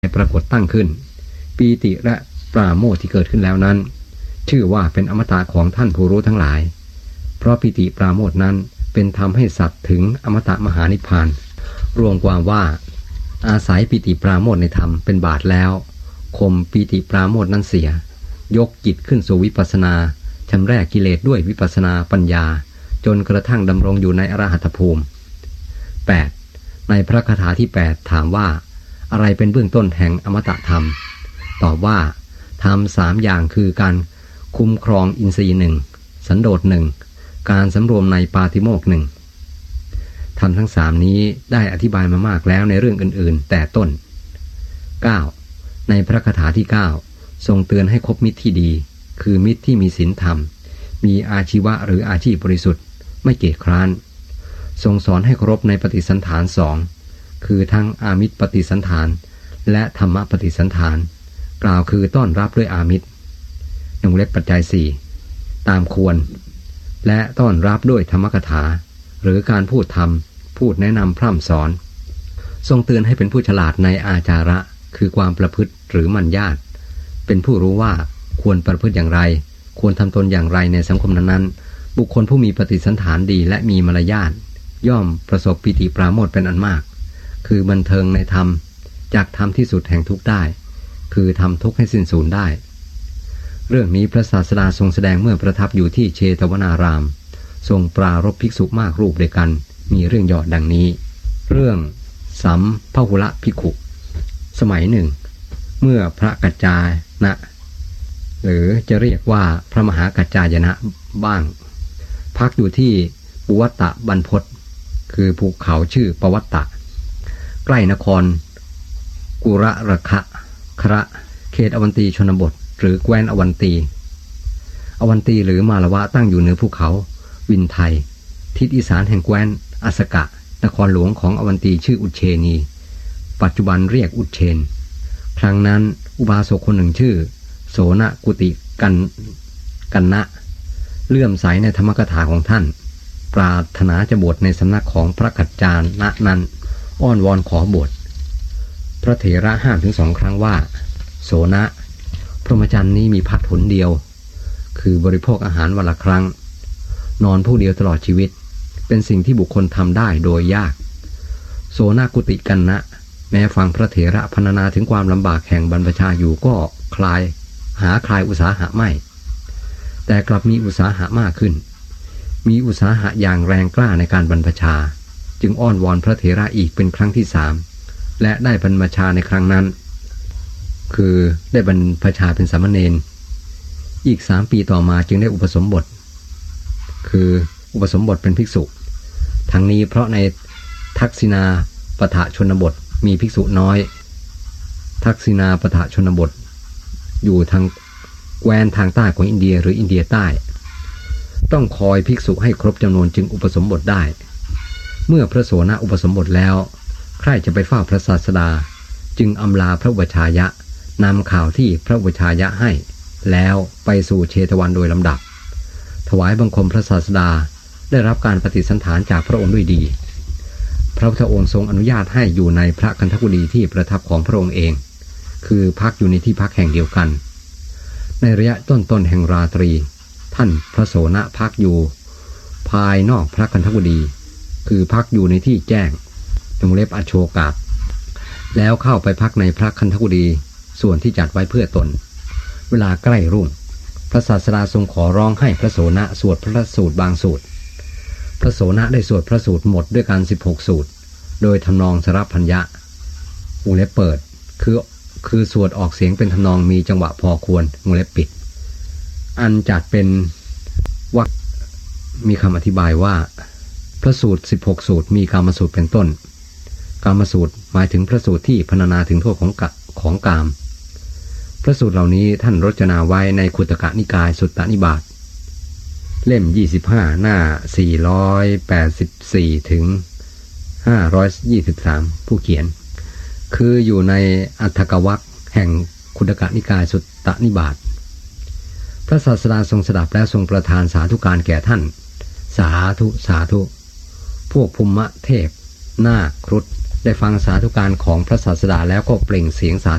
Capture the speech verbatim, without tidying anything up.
ปรากฏตั้งขึ้นปีติและปราโมทย์ที่เกิดขึ้นแล้วนั้นชื่อว่าเป็นอมตะของท่านผู้รู้ทั้งหลายเพราะปีติปราโมทย์นั้นเป็นธรรมให้สัตว์ถึงอมตะมหานิพพานรวมความว่าอาศัยปีติปราโมทย์ในธรรมเป็นบาทแล้วข่มปีติปราโมทย์นั้นเสียยกจิตขึ้นสู่วิปัสสนาชำแรกกิเลสด้วยวิปัสสนาปัญญาจนกระทั่งดำรงอยู่ในอรหัตภูมิ แปด. ในพระคาถาที่แปดถามว่าอะไรเป็นเบื้องต้นแห่งอมตะธรรมตอบว่าธรรมสามอย่างคือการคุ้มครองอินทรีย์หนึ่งสันโดษหนึ่งการสำรวมในปาติโมกข์หนึ่งธรรมทั้งสามนี้ได้อธิบายมามากแล้วในเรื่องอื่นๆแต่ต้น เก้า. ในพระคาถาที่เก้าทรงเตือนให้คบมิตรที่ดีคือมิตรที่มีศีลธรรมมีอาชีวะหรืออาชีพบริสุทธิ์ไม่เกียจคร้านทรงสอนให้เคารพในปฏิสันฐานสองคือทั้งอามิตรปฏิสันฐานและธรรมปฏิสันฐานกล่าวคือต้อนรับด้วยอามิตรวงเล็บปัจจัยสี่ตามควรและต้อนรับด้วยธรรมกถาหรือการพูดธรรมพูดแนะนำพร่ำสอนทรงเตือนให้เป็นผู้ฉลาดในอาจาระคือความประพฤติหรือมัญญาตเป็นผู้รู้ว่าควรประพฤติอย่างไรควรทำตนอย่างไรในสังคมนั้นๆบุคคลผู้มีปฏิสันฐานดีและมีมารยาทย่อมประสบปิติปราโมทย์เป็นอันมากคือบันเทิงในธรรมจากธรรมที่สุดแห่งทุกข์ได้คือทำทุกข์ให้สิ้นสูญได้เรื่องนี้พระศาสดาทรงแสดงเมื่อประทับอยู่ที่เชตวนารามทรงปรารภภิกษุมากรูปด้วยกันมีเรื่องย่อดังนี้เรื่องสัมภหุละภิกขุสมัยหนึ่งเมื่อพระกัจจายนะหรือจะเรียกว่าพระมหากัจจายนะบ้างพักอยู่ที่ปุวัตตะบรรพตคือภูเขาชื่อปวัตตะใกล้นครกุระระคะคระเขตอวันตีชนบทหรือแคว้นอวันตีอวันตีหรือมาลวะตั้งอยู่เหนือภูเขาวินไทยทิศอีสานแห่งแคว้นอัสกะนครหลวงของอวันตีชื่ออุเชนีปัจจุบันเรียกอุเชนครั้งนั้นอุบาสกคนหนึ่งชื่อโสนกุติกันกันนะเลื่อมใสในธรรมกถาของท่านปรารถนาจะบวชในสำนักของพระกัจจายนะนั้นอ้อนวอนขอบวชพระเถระห้ามถึงสองครั้งว่าโสนะพรหมจรรย์นี้มีพัดหนเดียวคือบริโภคอาหารวันละครั้งนอนผู้เดียวตลอดชีวิตเป็นสิ่งที่บุคคลทำได้โดยยากโสนกุติกันนะแม้ฟังพระเถระพรรณนาถึงความลำบากแห่งบรรพชาอยู่ก็คลายหาคลายอุตสาหะไม่แต่กลับมีอุตสาหะมากขึ้นมีอุตสาหะอย่างแรงกล้าในการบรรพชาจึงอ้อนวอนพระเถระอีกเป็นครั้งที่สามและได้บรรพชาในครั้งนั้นคือได้บรรพชาเป็นสามเณรอีกสามปีต่อมาจึงได้อุปสมบทคืออุปสมบทเป็นภิกษุทั้งนี้เพราะในทักษิณาปทะชนบทมีภิกษุน้อยทักษิณาปทะชนบทอยู่ทางแคว้นทางใต้ของอินเดียหรืออินเดียใต้ต้องคอยภิกษุให้ครบจำนวนจึงอุปสมบทได้เมื่อพระโสนะอุปสมบทแล้วใครจะไปเฝ้าพระศาสดาจึงอำลาพระวชายะนำข่าวที่พระวชายะให้แล้วไปสู่เชตวันโดยลำดับถวายบังคมพระศาสดาได้รับการปฏิสันถานจากพระองค์ด้วยดีพระพุทธองค์ทรงอนุญาตให้อยู่ในพระคันธกุฎีที่ประทับของพระองค์เองคือพักอยู่ในที่พักแห่งเดียวกันในระยะต้นๆแห่งราตรีท่านพระโสนะพักอยู่ภายนอกพระคันธกุฎีคือพักอยู่ในที่แจ้งวงเล็บอโชกาศแล้วเข้าไปพักในพระคันธกุฎีส่วนที่จัดไว้เพื่อตนเวลาใกล้รุ่งพระศาสดาทรงขอร้องให้พระโสนะสวดพระสูตรบางสูตรพระโสนะได้สวดพระสูตรหมดด้วยกันสิบหกสูตรโดยทำนองสรัพพัญญะวงเล็บเปิดคือคือสวดออกเสียงเป็นทำนองมีจังหวะพอควรวงเล็บปิดอันจัดเป็นวรรคมีคำอธิบายว่าพระสูตรสิบหกสูตรมีกามสูตรเป็นต้นกามสูตรหมายถึงพระสูตรที่พรรณนาถึงโทษของกะของกามพระสูตรเหล่านี้ท่านรจนาไว้ในขุตกนิกายสุตตนิบาตเล่มยี่สิบห้าหน้าสี่ร้อยแปดสิบสี่ถึงห้าร้อยยี่สิบสามผู้เขียนคืออยู่ในอัฏฐกวรรคแห่งขุตกนิกายสุตตนิบาตพระศาสดาทรงสดับและทรงประทานสาธุการแก่ท่านสาธุสาธุพวกภูมิเทพนาคครุฑได้ฟังสาธุการของพระศาสดาแล้วก็เปล่งเสียงสา